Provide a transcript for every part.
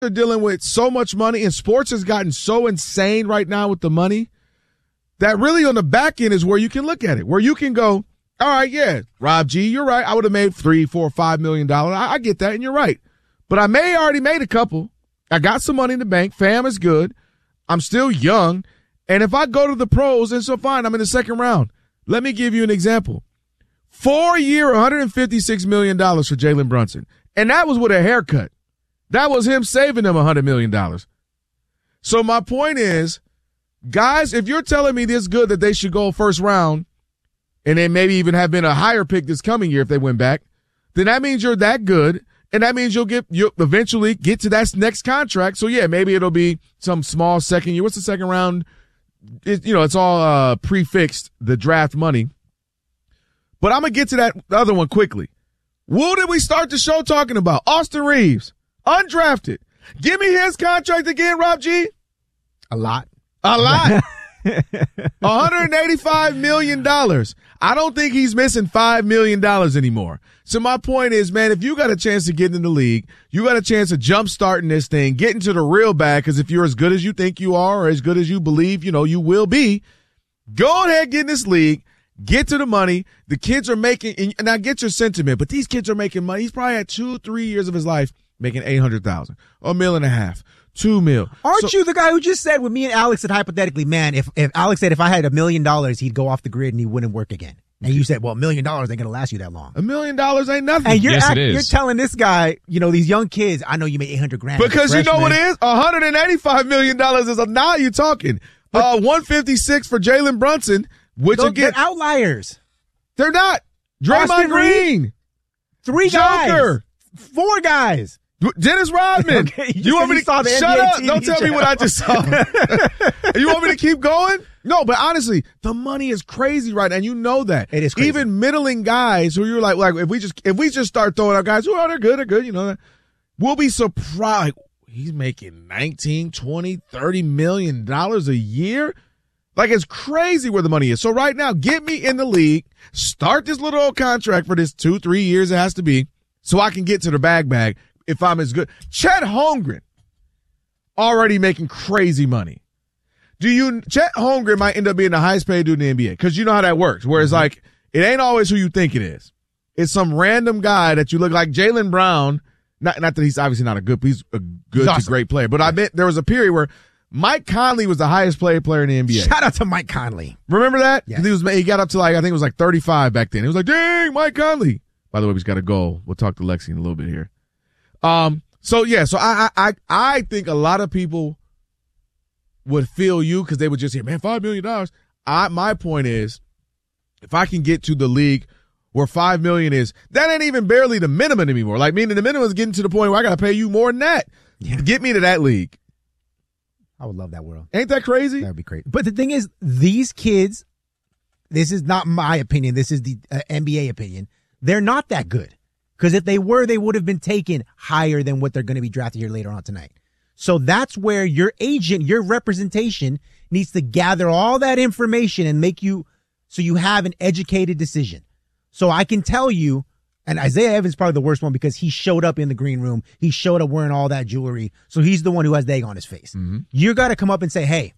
They're dealing with so much money, and sports has gotten so insane right now with the money that really on the back end is where you can look at it, where you can go, all right, yeah, Rob G, you're right. I would have made $3, $4, $5 million. I get that, and you're right. But I already made a couple. I got some money in the bank. Fam is good. I'm still young. And if I go to the pros, and so fine, I'm in the second round. Let me give you an example. 4-year, $156 million for Jalen Brunson. And that was with a haircut. That was him saving them $100 million. So my point is, guys, if you're telling me this good that they should go first round, and then maybe even have been a higher pick this coming year if they went back, then that means you're that good, and that means you'll eventually get to that next contract. So yeah, maybe it'll be some small second year. What's the second round? It's all prefixed, the draft money. But I'm gonna get to that other one quickly. Who did we start the show talking about? Austin Reeves, undrafted. Give me his contract again, Rob G. A lot. $185 million. I don't think he's missing $5 million anymore. So my point is, man, if you got a chance to get in the league, you got a chance of jump-starting this thing, get into the real bag, because if you're as good as you think you are or as good as you believe, you will be, go ahead, get in this league, get to the money. The kids are making, and I get your sentiment, but these kids are making money. He's probably had 2-3 years of his life making $800,000, $1.5 million, $2 million. Aren't you the guy who just said, when me and Alex said hypothetically, man, if Alex said if I had $1 million, he'd go off the grid and he wouldn't work again. And you said, well, $1 million ain't going to last you that long. $1 million ain't nothing. And you're telling this guy, these young kids, I know you made $800,000. Because you know what it is? $185 million is now you're talking. 156 for Jalen Brunson, which they're outliers. They're not. Draymond Green. 3 guys. Joker. 4 guys. Dennis Rodman. Okay, you want me to shut up? TV Don't tell me what I just saw. You want me to keep going? No, but honestly, the money is crazy right now, and you know that. It is crazy. Even middling guys who you're like if we just start throwing out guys who they're good, we'll be surprised. He's making $19, $20, $30 million a year. Like, it's crazy where the money is. So right now, get me in the league, start this little old contract for this 2-3 years it has to be, so I can get to the bag if I'm as good. Chet Holmgren, already making crazy money. Chet Holmgren might end up being the highest paid dude in the NBA, because you know how that works, where it's like, it ain't always who you think it is. It's some random guy that you look like. Jaylen Brown, not that he's obviously not he's a good to great player, but I bet there was a period where Mike Conley was the highest paid player in the NBA. Shout out to Mike Conley. Remember that? Yes. He got up to I think it was 35 back then. It was like, dang, Mike Conley. By the way, he's got a goal. We'll talk to Lexi in a little bit here. So I think a lot of people would feel you because they would just hear, man, $5 million. My point is, if I can get to the league where $5 million is, that ain't even barely the minimum anymore. Like, meaning the minimum is getting to the point where I got to pay you more than that. Yeah. Get me to that league. I would love that world. Ain't that crazy? That would be crazy. But the thing is, these kids, this is not my opinion. This is the NBA opinion. They're not that good. Because if they were, they would have been taken higher than what they're going to be drafted here later on tonight. So that's where your agent, your representation needs to gather all that information and make you so you have an educated decision. So I can tell you, and Isaiah Evans is probably the worst one because he showed up in the green room. He showed up wearing all that jewelry. So he's the one who has the egg on his face. Mm-hmm. You got to come up and say, hey,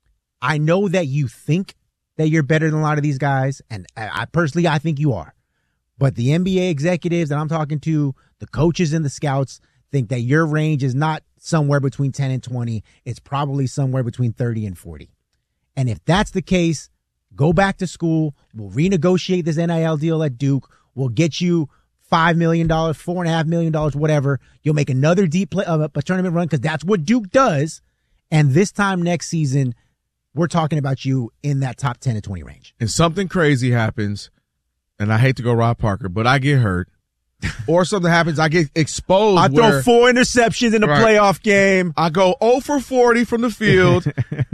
I know that you think that you're better than a lot of these guys. And I personally think you are. But the NBA executives that I'm talking to, the coaches and the scouts, think that your range is not somewhere between 10 and 20. It's probably somewhere between 30 and 40. And if that's the case, go back to school. We'll renegotiate this NIL deal at Duke. We'll get you $5 million, $4.5 million, whatever. You'll make another deep a tournament run because that's what Duke does. And this time next season, we're talking about you in that top 10 to 20 range. And something crazy happens. And I hate to go Rob Parker, but I get hurt. Or something happens, I get exposed. I throw 4 interceptions in a playoff game. I go 0 for 40 from the field,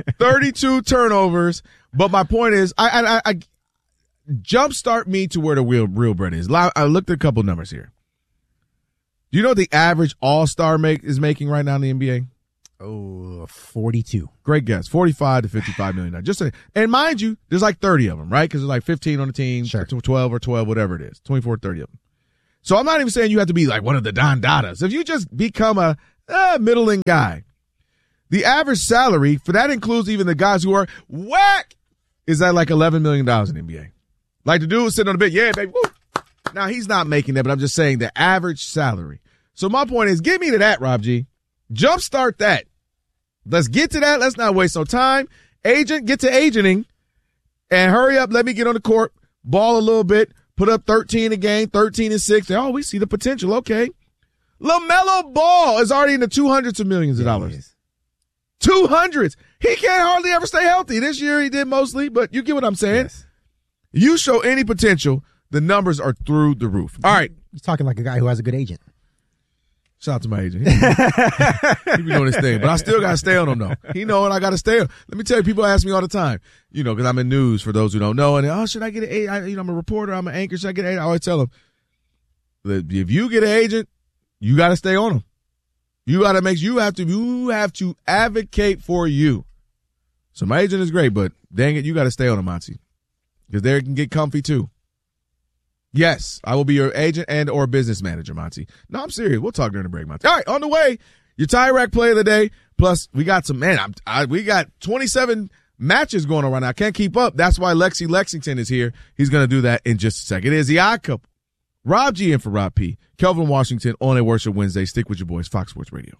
32 turnovers. But my point is, I jumpstart me to where the real bread is. I looked at a couple numbers here. Do you know what the average all-star is making right now in the NBA? Oh, 42. Great guess. 45 to 55 million. And mind you, there's 30 of them, right? Because there's 15 on the team, sure. 12 or 12, whatever it is. 24, 30 of them. So I'm not even saying you have to be one of the Don Dadas. If you just become a middling guy. The average salary, for that includes even the guys who are whack, is at like $11 million in the NBA. Like the dude was sitting on the bench, yeah, baby, woo. Now, he's not making that, but I'm just saying the average salary. So my point is, get me to that, Rob G. Jumpstart that. Let's get to that. Let's not waste no time. Agent, get to agenting, and hurry up. Let me get on the court, ball a little bit, put up 13 a game, 13-6. Oh, we see the potential. Okay. LaMelo Ball is already in the 200s of millions of dollars. 200s. He can't hardly ever stay healthy. This year he did mostly, but you get what I'm saying. Yes. You show any potential, the numbers are through the roof. All right. He's talking like a guy who has a good agent. Shout out to my agent. He be doing his thing, but I still got to stay on him, though. He know, and I got to stay on. Let me tell you, people ask me all the time, because I'm in news for those who don't know. And, should I get an agent? I'm a reporter. I'm an anchor. Should I get an agent? I always tell them, that if you get an agent, you got to stay on them. You got to you have to advocate for you. So my agent is great, but dang it, you got to stay on them, Monty, because they can get comfy too. Yes, I will be your agent and or business manager, Monty. No, I'm serious. We'll talk during the break, Monty. All right, on the way, your tie rack play of the day. Plus, we got we got 27 matches going on right now. I can't keep up. That's why Lexi Lexington is here. He's going to do that in just a second. It is the Odd Couple. Rob G in for Rob P. Kelvin Washington on a Worship Wednesday. Stick with your boys, Fox Sports Radio.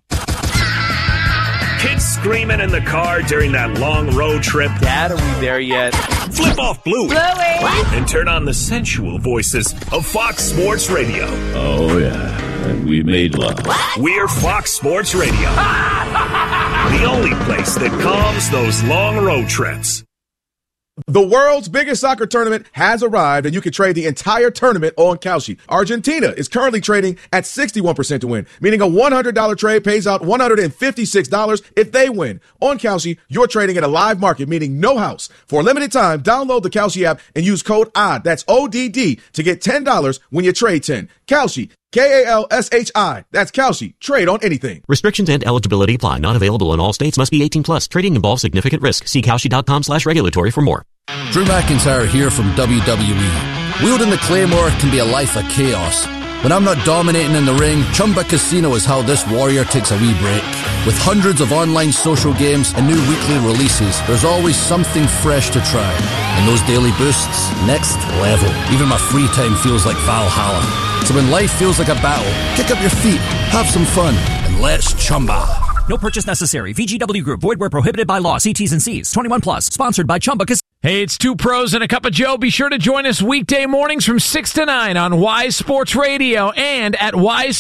Kids screaming in the car during that long road trip. Dad, are we there yet? Flip off Bluey. And turn on the sensual voices of Fox Sports Radio. Oh, yeah. And we made love. We're Fox Sports Radio. The only place that calms those long road trips. The world's biggest soccer tournament has arrived, and you can trade the entire tournament on Kalshi. Argentina is currently trading at 61% to win, meaning a $100 trade pays out $156 if they win. On Kalshi, you're trading at a live market, meaning no house. For a limited time, download the Kalshi app and use code ODD, that's ODD, to get $10 when you trade 10. Kalshi. Kalshi. That's Kalshi. Trade on anything. Restrictions and eligibility apply. Not available in all states. Must be 18 plus. Trading involves significant risk. See Kalshi.com/regulatory for more. Drew McIntyre here from WWE. Wielding the Claymore can be a life of chaos. When I'm not dominating in the ring, Chumba Casino is how this warrior takes a wee break. With hundreds of online social games and new weekly releases, there's always something fresh to try. And those daily boosts, next level. Even my free time feels like Valhalla. So when life feels like a battle, kick up your feet, have some fun, and let's Chumba. No purchase necessary. VGW Group. Void where prohibited by law. See T's and C's. 21 plus. Sponsored by Chumba Casino. Hey, it's Two Pros and a Cup of Joe. Be sure to join us weekday mornings from 6 to 9 on Wise Sports Radio and at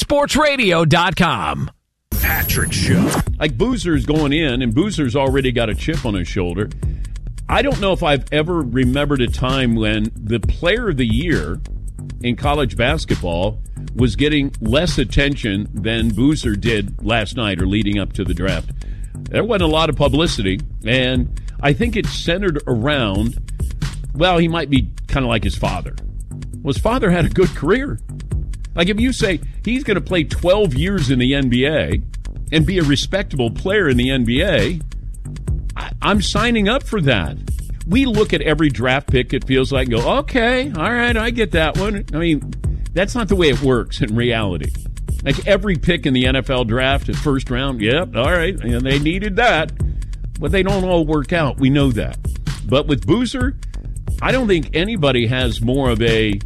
wisesportsradio.com. Patrick Show. Like Boozer's going in, and Boozer's already got a chip on his shoulder. I don't know if I've ever remembered a time when the player of the year in college basketball was getting less attention than Boozer did last night or leading up to the draft. There wasn't a lot of publicity, and I think it's centered around, well, he might be kind of like his father. Well, his father had a good career. Like if you say he's going to play 12 years in the NBA and be a respectable player in the NBA, I'm signing up for that. We look at every draft pick, it feels like, and go, okay, all right, I get that one. I mean, that's not the way it works in reality. Like every pick in the NFL draft, the first round, yep, all right, and they needed that. But they don't all work out. We know that. But with Boozer, I don't think anybody has more of a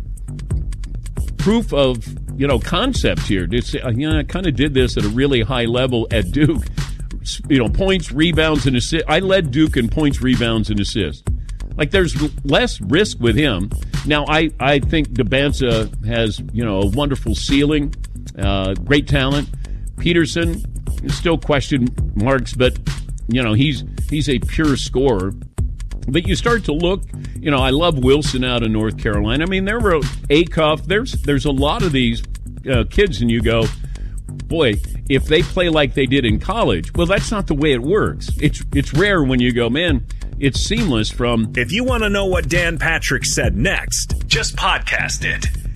proof of, concept here. I kind of did this at a really high level at Duke. Points, rebounds, and assists. I led Duke in points, rebounds, and assists. Like, there's less risk with him. Now, I think Debanza has, a wonderful ceiling, great talent. Peterson, still question marks, but, he's a pure scorer. But you start to look, I love Wilson out of North Carolina. I mean, there were Acuff. There's a lot of these kids, and you go, boy, if they play like they did in college, well, that's not the way it works. It's rare when you go, man, it's seamless from... If you want to know what Dan Patrick said next, just podcast it.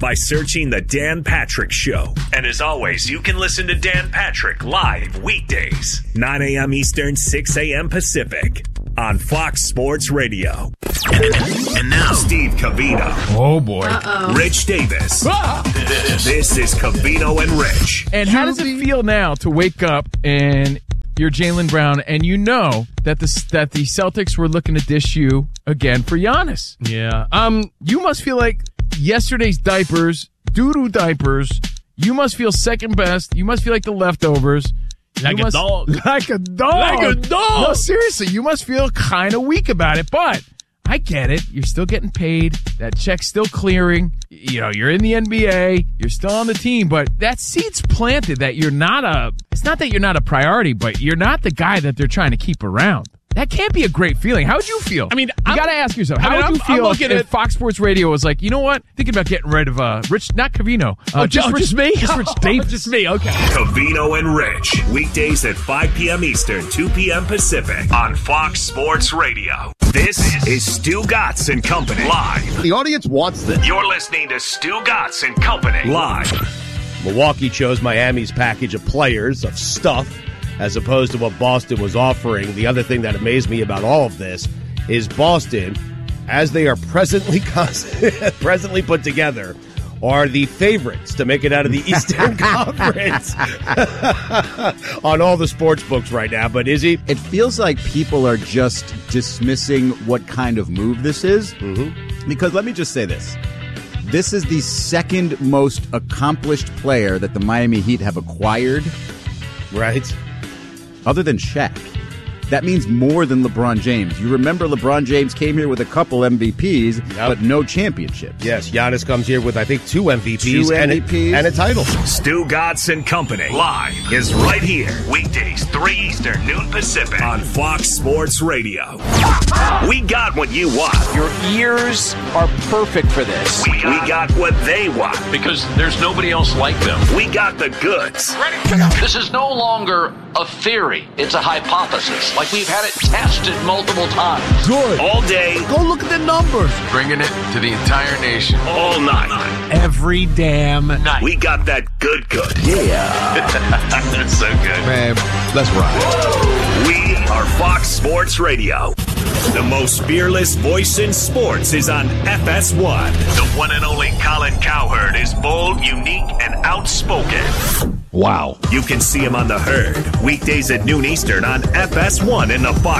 by searching The Dan Patrick Show. And as always, you can listen to Dan Patrick live weekdays, 9 a.m. Eastern, 6 a.m. Pacific, on Fox Sports Radio. And now, Steve Covino. Oh, boy. Rich Davis. This is Covino and Rich. And how does it feel now to wake up and you're Jaylen Brown and you know that the Celtics were looking to dish you again for Giannis? Yeah. You must feel like yesterday's diapers, doo-doo diapers, you must feel second best. You must feel like the leftovers. Like a dog. Like a dog. Like a dog. No, seriously, you must feel kind of weak about it, but I get it. You're still getting paid. That check's still clearing. You know, you're in the NBA. You're still on the team, but that seed's planted that you're not it's not that you're not a priority, but you're not the guy that they're trying to keep around. That can't be a great feeling. How would you feel? I mean, you got to ask yourself, how would you feel if Fox Sports Radio was like, you know what? Thinking about getting rid of Rich, not Covino. Just me? Just Rich Davis. Just me, okay. Covino and Rich, weekdays at 5 p.m. Eastern, 2 p.m. Pacific, on Fox Sports Radio. This is Stu Gatz and Company, live. The audience wants this. You're listening to Stu Gatz and Company, live. Milwaukee chose Miami's package of players, of stuff, as opposed to what Boston was offering. The other thing that amazed me about all of this is Boston, as they are presently put together, are the favorites to make it out of the Eastern Conference on all the sports books right now. But Izzy? It feels like people are just dismissing what kind of move this is. Mm-hmm. Because let me just say this. This is the second most accomplished player that the Miami Heat have acquired. Right. Other than Shaq. That means more than LeBron James. You remember LeBron James came here with a couple MVPs, but no championships. Yes, Giannis comes here with, I think, two MVPs, and a title. Stu Gatz and Company, live, is right here. Weekdays, 3 Eastern, noon Pacific, on Fox Sports Radio. We got what you want. Your ears are perfect for this. We got what they want. Because there's nobody else like them. We got the goods. This is no longer a theory. It's a hypothesis. Like we've had it tested multiple times. Good. All day. Go look at the numbers. Bringing it to the entire nation. All night. Every damn night. We got that good. Yeah. That's so good. Man, let's ride. We are Fox Sports Radio. The most fearless voice in sports is on FS1. The one and only Colin Cowherd is bold, unique, and outspoken. Wow. You can see him on The Herd, weekdays at noon Eastern on FS1 in the Fox